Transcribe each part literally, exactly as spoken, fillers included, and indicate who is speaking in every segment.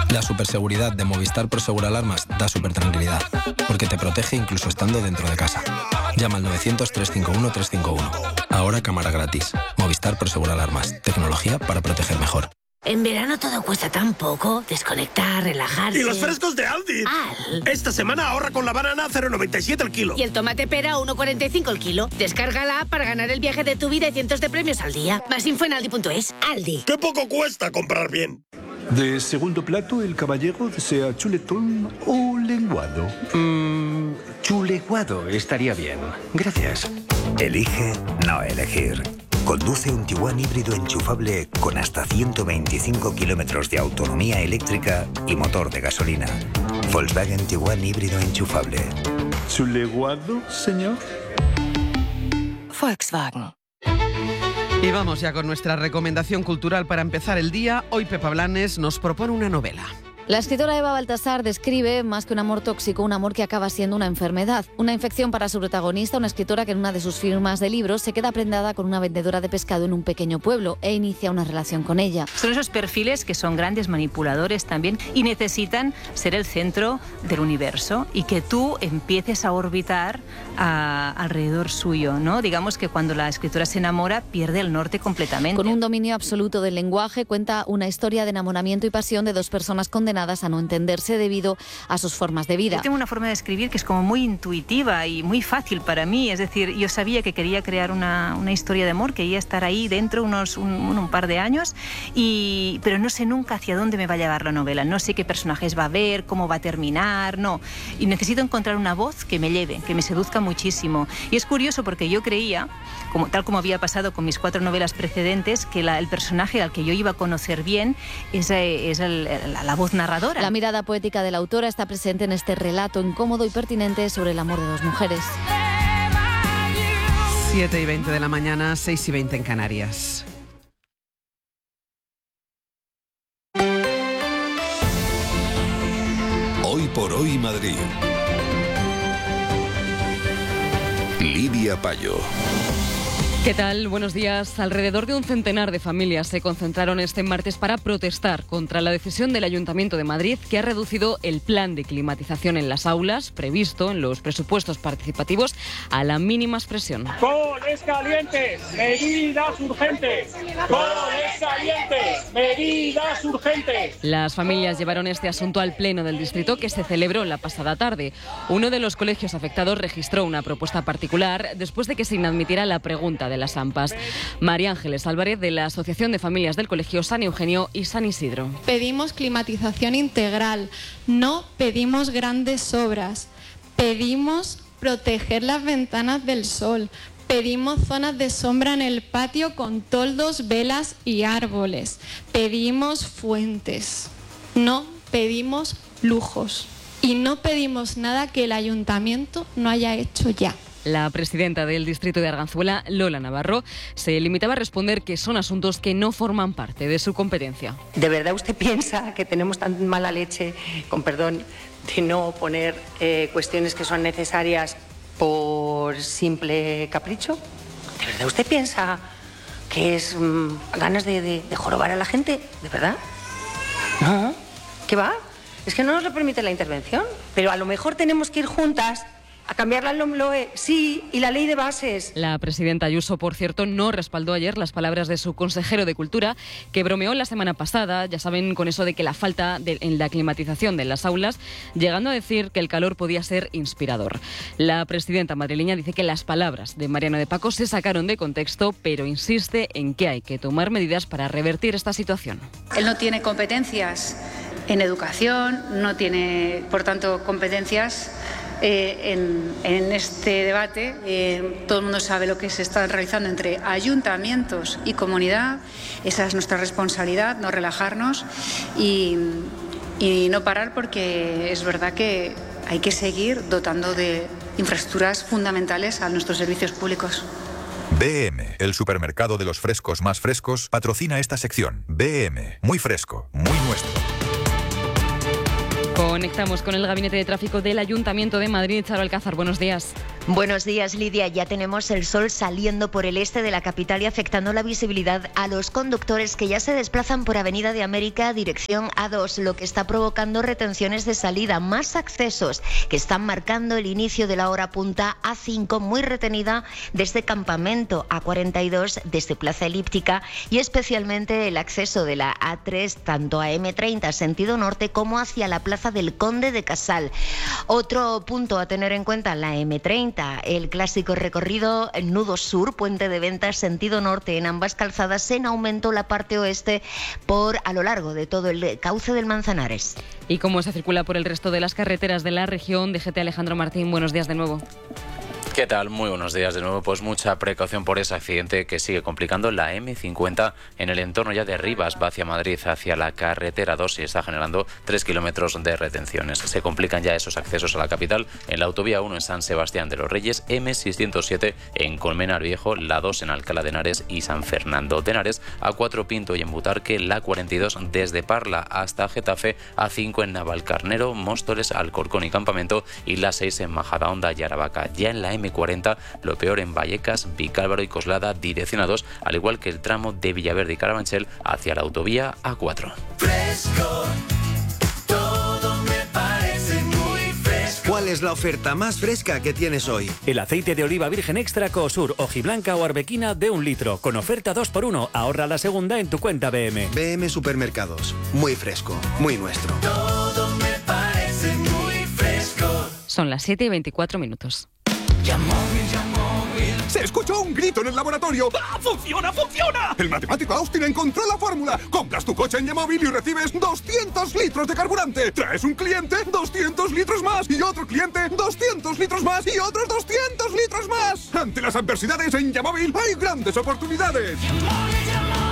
Speaker 1: La superseguridad de Movistar Prosegur Alarmas da super tranquilidad, porque te protege incluso estando dentro de casa. Llama al novecientos, trescientos cincuenta y uno, trescientos cincuenta y uno. Ahora cámara gratis. Movistar Prosegur Alarmas. Tecnología para proteger mejor.
Speaker 2: En verano todo cuesta tan poco. Desconectar, relajarse.
Speaker 3: ¡Y los frescos de Aldi!
Speaker 2: Al.
Speaker 3: Esta semana ahorra con la banana a cero coma noventa y siete el kilo.
Speaker 2: Y el tomate pera a uno coma cuarenta y cinco el kilo. Descarga la app para ganar el viaje de tu vida y cientos de premios al día. Más info en aldi punto es. Aldi.
Speaker 3: ¡Qué poco cuesta comprar bien!
Speaker 4: De segundo plato, el caballero desea chuletón o lenguado.
Speaker 5: Mmm, chuleguado estaría bien. Gracias.
Speaker 6: Elige no elegir. Conduce un Tiguan híbrido enchufable con hasta ciento veinticinco kilómetros de autonomía eléctrica y motor de gasolina. Volkswagen Tiguan híbrido enchufable.
Speaker 4: ¿Chuleguado, señor?
Speaker 7: Volkswagen.
Speaker 8: Y vamos ya con nuestra recomendación cultural para empezar el día. Hoy Pepa Blanes nos propone una novela.
Speaker 9: La escritora Eva Baltasar describe, más que un amor tóxico, un amor que acaba siendo una enfermedad. Una infección para su protagonista, una escritora que en una de sus firmas de libros se queda prendada con una vendedora de pescado en un pequeño pueblo e inicia una relación con ella.
Speaker 10: Son esos perfiles que son grandes manipuladores también y necesitan ser el centro del universo y que tú empieces a orbitar a, alrededor suyo, ¿no? Digamos que cuando la escritora se enamora pierde el norte completamente.
Speaker 9: Con un dominio absoluto del lenguaje, cuenta una historia de enamoramiento y pasión de dos personas condenadas a no entenderse debido a sus formas de vida.
Speaker 10: Yo tengo una forma de escribir que es como muy intuitiva y muy fácil para mí, es decir, yo sabía que quería crear una, una historia de amor, quería estar ahí dentro unos un, un par de años, y, pero no sé nunca hacia dónde me va a llevar la novela, no sé qué personajes va a haber, cómo va a terminar, no, y necesito encontrar una voz que me lleve, que me seduzca muchísimo. Y es curioso porque yo creía, como, tal como había pasado con mis cuatro novelas precedentes, que la, el personaje al que yo iba a conocer bien es, es el, la, la voz narradora.
Speaker 9: La mirada poética de la autora está presente en este relato incómodo y pertinente sobre el amor de dos mujeres.
Speaker 8: siete y veinte de la mañana, seis y veinte en Canarias.
Speaker 11: Hoy por hoy Madrid. Lidia Payo.
Speaker 12: ¿Qué tal? Buenos días. Alrededor de un centenar de familias se concentraron este martes para protestar contra la decisión del Ayuntamiento de Madrid, que ha reducido el plan de climatización en las aulas previsto en los presupuestos participativos a la mínima expresión.
Speaker 13: Coles calientes, medidas urgentes. Coles calientes, medidas urgentes.
Speaker 12: Las familias llevaron este asunto al Pleno del Distrito, que se celebró la pasada tarde. Uno de los colegios afectados registró una propuesta particular después de que se inadmitiera la pregunta de las AMPAs. María Ángeles Álvarez, de la Asociación de Familias del Colegio San Eugenio y San Isidro.
Speaker 14: Pedimos climatización integral, no pedimos grandes obras, pedimos proteger las ventanas del sol, pedimos zonas de sombra en el patio con toldos, velas y árboles, pedimos fuentes, no pedimos lujos y no pedimos nada que el ayuntamiento no haya hecho ya.
Speaker 12: La presidenta del distrito de Arganzuela, Lola Navarro, se limitaba a responder que son asuntos que no forman parte de su competencia.
Speaker 15: ¿De verdad usted piensa que tenemos tan mala leche, con perdón, de no poner eh, cuestiones que son necesarias por simple capricho? ¿De verdad usted piensa que es mmm, ganas de, de, de jorobar a la gente? ¿De verdad? ¿No? ¿Qué va? Es que no nos lo permite la intervención, pero a lo mejor tenemos que ir juntas a cambiar la LOMLOE, sí, y la ley de bases.
Speaker 12: La presidenta Ayuso, por cierto, no respaldó ayer las palabras de su consejero de Cultura, que bromeó la semana pasada, ya saben, con eso de que la falta de, en la climatización de las aulas, llegando a decir que el calor podía ser inspirador. La presidenta madrileña dice que las palabras de Mariano de Paco se sacaron de contexto, pero insiste en que hay que tomar medidas para revertir esta situación.
Speaker 16: Él no tiene competencias en educación, no tiene, por tanto, competencias Eh, en, en este debate. Eh, todo el mundo sabe lo que se está realizando entre ayuntamientos y comunidad. Esa es nuestra responsabilidad, no relajarnos y, y no parar, porque es verdad que hay que seguir dotando de infraestructuras fundamentales a nuestros servicios públicos.
Speaker 17: B M, el supermercado de los frescos más frescos, patrocina esta sección. B M, muy fresco, muy nuestro.
Speaker 12: Conectamos con el Gabinete de Tráfico del Ayuntamiento de Madrid. Charo Alcázar, buenos días.
Speaker 7: Buenos días, Lidia. Ya tenemos el sol saliendo por el este de la capital y afectando la visibilidad a los conductores que ya se desplazan por Avenida de América dirección A dos, lo que está provocando retenciones de salida, más accesos que están marcando el inicio de la hora punta A cinco, muy retenida desde Campamento, A cuarenta y dos desde Plaza Elíptica, y especialmente el acceso de la A tres tanto a eme treinta sentido norte como hacia la Plaza del Conde de Casal. Otro punto a tener en cuenta, la eme treinta, el clásico recorrido nudo sur, puente de ventas sentido norte en ambas calzadas, en aumento la parte oeste por a lo largo de todo el cauce del Manzanares.
Speaker 12: ¿Y cómo se circula por el resto de las carreteras de la región? D G T Alejandro Martín, buenos días de nuevo.
Speaker 18: ¿Qué tal? Muy buenos días de nuevo. Pues mucha precaución por ese accidente que sigue complicando la eme cincuenta en el entorno ya de Rivas, va hacia Madrid, hacia la carretera dos, y está generando tres kilómetros de retenciones. Se complican ya esos accesos a la capital en la autovía uno en San Sebastián de los Reyes, eme seiscientos siete en Colmenar Viejo, la dos en Alcalá de Henares y San Fernando de Henares, A cuatro Pinto y en Butarque, la cuarenta y dos desde Parla hasta Getafe, A cinco en Navalcarnero, Móstoles, Alcorcón y Campamento, y la seis en Majadahonda y Aravaca. Ya en la eme cuarenta, lo peor en Vallecas, Vicálvaro y Coslada, dirección A dos, al igual que el tramo de Villaverde y Carabanchel hacia la autovía A cuatro.
Speaker 19: Fresco, todo me parece muy fresco.
Speaker 20: ¿Cuál es la oferta más fresca que tienes hoy?
Speaker 21: El aceite de oliva virgen extra Cosur, hojiblanca o arbequina de un litro, con oferta dos por uno. Ahorra la segunda en tu cuenta B M.
Speaker 20: B M Supermercados. Muy fresco, muy nuestro.
Speaker 19: Todo me parece muy fresco.
Speaker 12: Son las siete y veinticuatro minutos.
Speaker 22: Yamóvil, Yamóvil. Se escuchó un grito en el laboratorio. ¡Ah, funciona, funciona! El matemático Austin encontró la fórmula. Compras tu coche en Yamóvil y recibes doscientos litros de carburante. Traes un cliente, doscientos litros más. Y otro cliente, doscientos litros más. Y otros doscientos litros más. Ante las adversidades en Yamóvil hay grandes oportunidades.
Speaker 19: Yamóvil,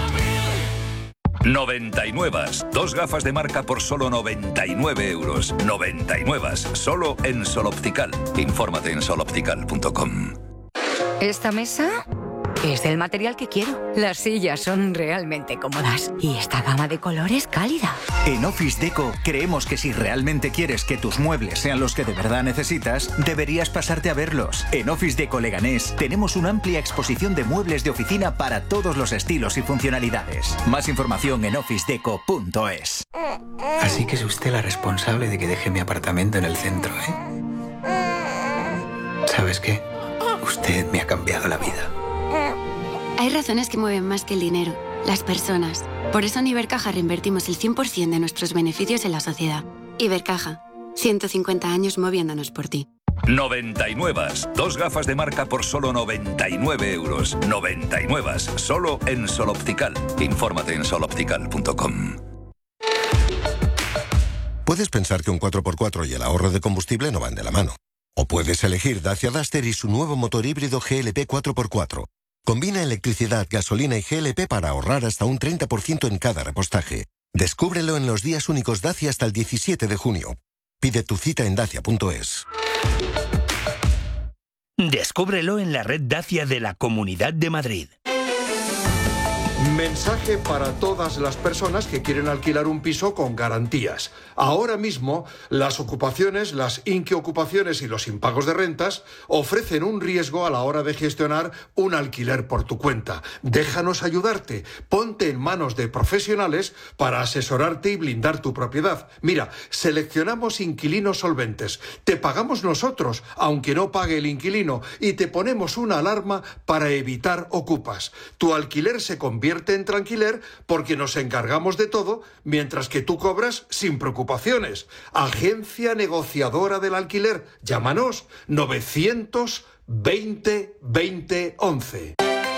Speaker 19: Yamóvil.
Speaker 11: noventa y nueve. Dos gafas de marca por solo noventa y nueve euros. noventa y nueve. Solo en Sol Optical. Infórmate en sol optical punto com.
Speaker 23: Esta mesa es del material que quiero. Las sillas son realmente cómodas. Y esta gama de colores cálida.
Speaker 24: En Office Deco creemos que si realmente quieres que tus muebles sean los que de verdad necesitas, deberías pasarte a verlos. En Office Deco Leganés tenemos una amplia exposición de muebles de oficina para todos los estilos y funcionalidades. Más información en office deco punto es.
Speaker 1: Así que es usted la responsable de que deje mi apartamento en el centro, ¿eh? ¿Sabes qué? Usted me ha cambiado la vida.
Speaker 25: Hay razones que mueven más que el dinero, las personas. Por eso en Ibercaja reinvertimos el cien por ciento de nuestros beneficios en la sociedad. Ibercaja, ciento cincuenta años moviéndonos por ti.
Speaker 11: noventa y nueve. Dos gafas de marca por solo noventa y nueve euros. noventa y nueve. Solo en Sol Optical. Infórmate en sol optical punto com.
Speaker 26: Puedes pensar que un cuatro por cuatro y el ahorro de combustible no van de la mano. O puedes elegir Dacia Duster y su nuevo motor híbrido G L P cuatro por cuatro. Combina electricidad, gasolina y G L P para ahorrar hasta un treinta por ciento en cada repostaje. Descúbrelo en los días únicos Dacia hasta el diecisiete de junio. Pide tu cita en dacia punto es.
Speaker 27: Descúbrelo en la red Dacia de la Comunidad de Madrid.
Speaker 28: Mensaje para todas las personas que quieren alquilar un piso con garantías. Ahora mismo, las ocupaciones, las inquiocupaciones y los impagos de rentas ofrecen un riesgo a la hora de gestionar un alquiler por tu cuenta. Déjanos ayudarte. Ponte en manos de profesionales para asesorarte y blindar tu propiedad. Mira, seleccionamos inquilinos solventes. Te pagamos nosotros, aunque no pague el inquilino, y te ponemos una alarma para evitar ocupas. Tu alquiler se convierte en tranquiler porque nos encargamos de todo mientras que tú cobras sin preocupaciones. Agencia negociadora del alquiler. Llámanos novecientos veinte veinte once.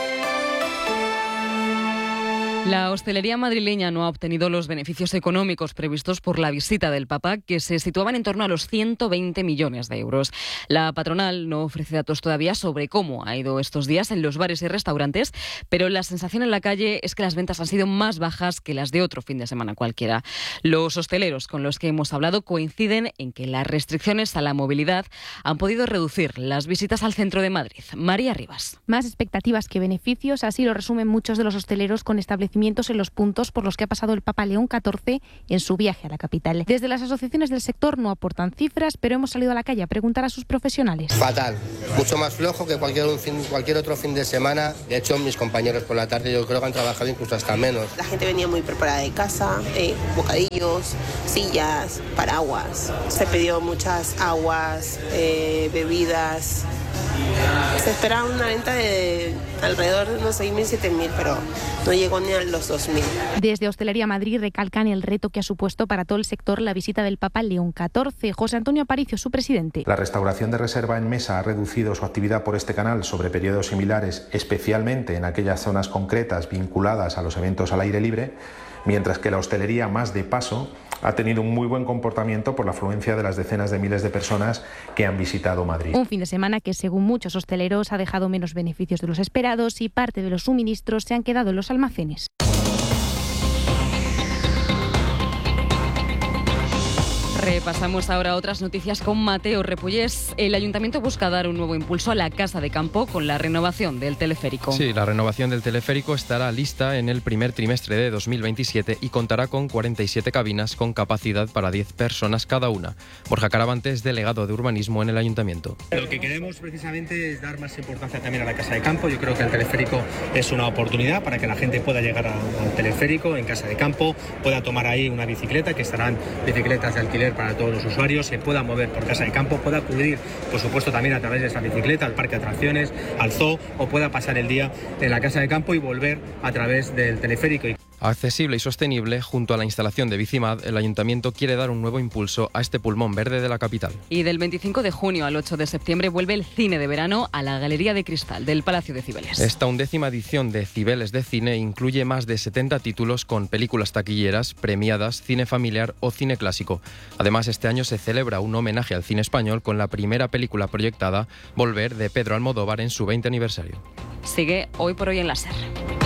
Speaker 12: La hostelería madrileña no ha obtenido los beneficios económicos previstos por la visita del Papa, que se situaban en torno a los ciento veinte millones de euros. La patronal no ofrece datos todavía sobre cómo ha ido estos días en los bares y restaurantes, pero la sensación en la calle es que las ventas han sido más bajas que las de otro fin de semana cualquiera. Los hosteleros con los que hemos hablado coinciden en que las restricciones a la movilidad han podido reducir las visitas al centro de Madrid. María Rivas.
Speaker 29: Más expectativas que beneficios, así lo resumen muchos de los hosteleros con establecimientos
Speaker 2: establecimientos en los puntos por los que ha pasado el Papa León catorce en su viaje a la capital. Desde las asociaciones del sector no aportan cifras, pero hemos salido a la calle a preguntar a sus profesionales.
Speaker 3: Fatal, mucho más flojo que cualquier, un fin, cualquier otro fin de semana. De hecho, mis compañeros por la tarde yo creo que han trabajado incluso hasta menos.
Speaker 4: La gente venía muy preparada de casa, eh, bocadillos, sillas, paraguas. Se pidió muchas aguas, eh, bebidas. Se esperaba una venta de alrededor de unos seis mil, siete mil, pero no llegó ni a los dos mil.
Speaker 2: Desde Hostelería Madrid recalcan el reto que ha supuesto para todo el sector la visita del Papa León catorce. José Antonio Aparicio, su presidente.
Speaker 5: La restauración de reserva en mesa ha reducido su actividad por este canal sobre periodos similares, especialmente en aquellas zonas concretas vinculadas a los eventos al aire libre, mientras que la hostelería más de paso ha tenido un muy buen comportamiento por la afluencia de las decenas de miles de personas que han visitado Madrid.
Speaker 2: Un fin de semana que, según muchos hosteleros, ha dejado menos beneficios de los esperados y parte de los suministros se han quedado en los almacenes.
Speaker 12: Repasamos ahora otras noticias con Mateo Repullés. El Ayuntamiento busca dar un nuevo impulso a la Casa de Campo con la renovación del teleférico.
Speaker 6: Sí, la renovación del teleférico estará lista en el primer trimestre de dos mil veintisiete y contará con cuarenta y siete cabinas con capacidad para diez personas cada una. Borja Caravante es delegado de urbanismo en el Ayuntamiento.
Speaker 8: Lo que queremos precisamente es dar más importancia también a la Casa de Campo. Yo creo que el teleférico es una oportunidad para que la gente pueda llegar al teleférico en Casa de Campo, pueda tomar ahí una bicicleta, que estarán bicicletas de alquiler para todos los usuarios, se pueda mover por Casa de Campo, pueda acudir, por supuesto, también a través de esa bicicleta al parque de atracciones, al zoo, o pueda pasar el día en la Casa de Campo y volver a través del teleférico.
Speaker 6: Accesible y sostenible, junto a la instalación de Bicimad, el Ayuntamiento quiere dar un nuevo impulso a este pulmón verde de la capital.
Speaker 12: Y del veinticinco de junio al ocho de septiembre vuelve el cine de verano a la Galería de Cristal del Palacio de Cibeles.
Speaker 6: Esta undécima edición de Cibeles de Cine incluye más de setenta títulos con películas taquilleras, premiadas, cine familiar o cine clásico. Además, este año se celebra un homenaje al cine español con la primera película proyectada, Volver, de Pedro Almodóvar, en su veinte aniversario.
Speaker 12: Sigue Hoy por Hoy en la SER.